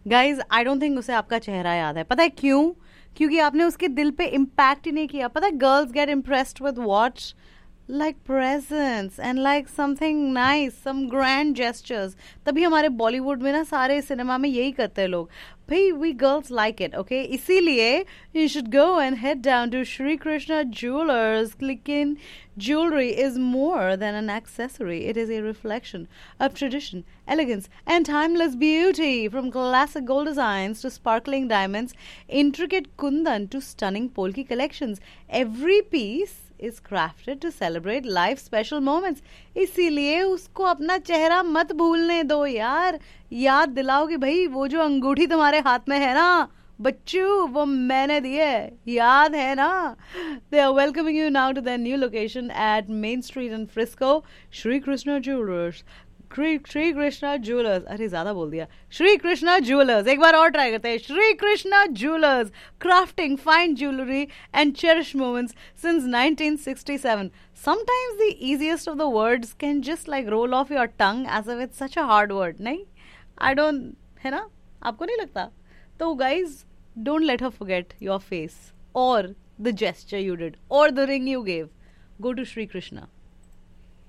Guys I don't think उसे आपका चेहरा याद है. पता है क्यों? क्योंकि आपने उसके दिल पे इम्पैक्ट ही नहीं किया. पता है girls gate impressed with what? Like presents and like something nice, some grand gestures. तभी हमारे बॉलीवुड में ना सारे सिनेमा में यही करते हैं लोग. भाई we girls like it, okay? इसीलिए you should go and head down to Shri Krishna Jewelers. Clicking jewelry is more than an accessory. It is a reflection of tradition, elegance, and timeless beauty. From classic gold designs to sparkling diamonds, intricate kundan to stunning polki collections, every piece is crafted to celebrate life special moments. इसीलिए उसको अपना चेहरा मत भूलने दो यार. याद दिलाओ कि भाई वो जो अंगूठी तुम्हारे हाथ में है ना बच्चू, वो मैंने दी है. याद है ना? They are welcoming you now to their new location at Main Street in Frisco, Shri Krishna Jewelers. Shri Krishna jewellers. अरे ज्यादा बोल दिया. श्री कृष्णा ज्वेलर्स. एक बार और ट्राई करते हैं. Shri Krishna jewellers, crafting fine jewelry and cherished moments since 1967. Sometimes the easiest of the words can just like roll off your tongue as if it's such a hard word. नहीं? I don't, है ना? आपको नहीं लगता? तो guys, don't let her forget your face or the gesture you did or the ring you gave. Go to Shri Krishna.